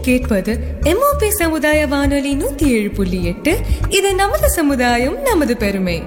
கேட்பது MOP சமுதாய வானொலி 107.8. இது நமது சமுதாயம், நமது பெருமை.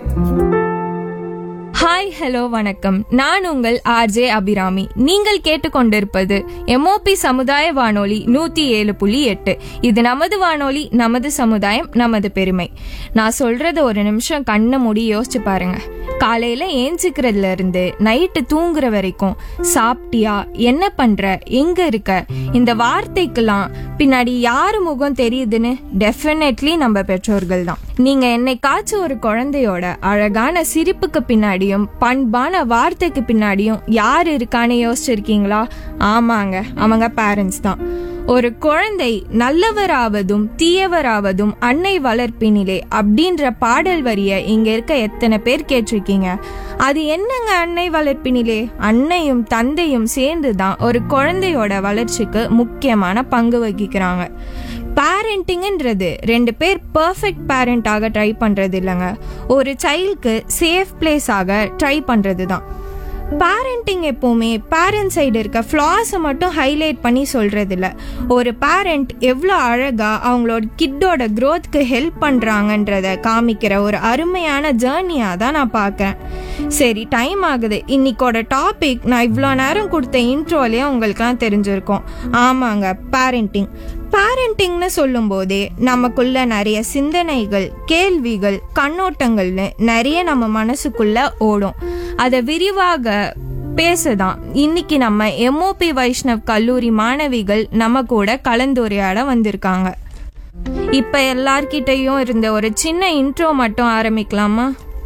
ஹாய், ஹலோ, வணக்கம். நான் உங்கள் RJ அபிராமி. நீங்கள் கேட்டுக்கொண்டிருப்பது MOP சமுதாய வானொலி 107.8. இது நமது வானொலி, நமது சமுதாயம், நமது பெருமை. நான் சொல்றத ஒரு நிமிஷம் கண்ணை மூடி யோசிச்சு பாருங்க. காலையில ஏஞ்சிக்கிறதுல இருந்து நைட்டு தூங்குற வரைக்கும் சாப்பிட்டியா, என்ன பண்ற, எங்க இருக்க, இந்த வார்த்தைக்கெல்லாம் பின்னாடி யாரு முகம் தெரியுதுன்னு டெஃபினெட்லி நம்ம பெற்றோர்கள் தான். நீங்க என்னைக்காச்சும் ஒரு குழந்தையோட அழகான சிரிப்புக்கு பின்னாடியும் பண்பான வார்த்தைக்கு பின்னாடியும் யார் இருக்கான்னு யோசிச்சிருக்கீங்களா? ஆமாங்க, அவங்க பேரண்ட்ஸ் தான். ஒரு குழந்தை நல்லவராவதும் தீயவராவதும் அன்னை வளர்ப்பினிலே அப்படின்ற பாடல் வரிய இங்க இருக்க எத்தனை பேர் கேட்டிருக்கீங்க? அது என்னங்க அன்னை வளர்ப்பினிலே? அன்னையும் தந்தையும் சேர்ந்துதான் ஒரு குழந்தையோட வளர்ச்சிக்கு முக்கியமான பங்கு வகிக்கிறாங்க. பேரண்டிங்ன்றது 2 பேர் பர்ஃபெக்ட் பேரண்டாக ட்ரை பண்றது இல்லைங்க, ஒரு சைல்டுக்கு சேஃப் பிளேஸ் ஆக ட்ரை பண்றது தான். பேரண்டிங் எப்போவுமே பேரண்ட் சைடு இருக்க ஃப்ளாஸை மட்டும் ஹைலைட் பண்ணி சொல்றது இல்லை, ஒரு பேரண்ட் எவ்வளோ அழகாக அவங்களோட கிட்டோட க்ரோத்க்கு ஹெல்ப் பண்ணுறாங்கன்றத காமிக்கிற ஒரு அருமையான ஜேர்னியாக தான் நான் பார்க்குறேன். சரி, டைம் ஆகுது. இன்னைக்கோட டாபிக் நான் இவ்வளோ நேரம் கொடுத்த இன்ட்ரோலேயே உங்களுக்குலாம் தெரிஞ்சிருக்கும். ஆமாங்க, பேரண்டிங். பேரண்டிங்னு சொல்லும் போதே நமக்குள்ள நிறைய சிந்தனைகள், கேள்விகள், கண்ணோட்டங்கள்னு நிறைய நம்ம மனசுக்குள்ள ஓடும். அதை விரிவாக பேசதான் இன்னைக்கு நம்ம MOP வைஷ்ணவ் கல்லூரி மாணவிகள் நம்ம கூட கலந்துரையாட வந்திருக்காங்க. இப்ப எல்லார்கிட்டையும் இருந்த ஒரு சின்ன இன்ட்ரோ மட்டும் ஆரம்பிக்கலாமா?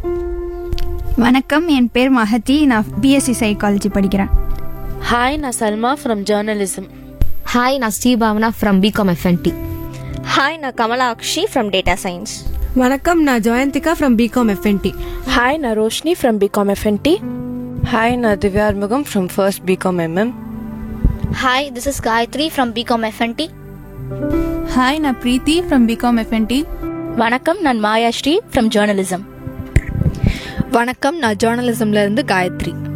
வணக்கம், என் பேர் மஹதி. நான் BSc சைக்காலஜி படிக்கிறேன். ஹாய், நான் சல்மா ஃப்ரம் ஜேர்னலிசம். ஹாய், நான் Sribhavana from BCom FNT. Hi, நான் கமலாக்ஷி ஃப்ரம் டேட்டா சயின்ஸ். வணக்கம், நான் Jayanthika from BCom FNT. Hi, நான் Roshini from BCom FNT. Hi, நான் திவ்யார்முகம் from first BCom MM. Hi, this is Gayatri from BCom FNT. Hi, நான் பிரீத்தி from BCom FNT. வணக்கம், நான் Mayasri from journalism. வணக்கம், நான் ஜேர்னலிசம்ல இருந்து காயத்ரி.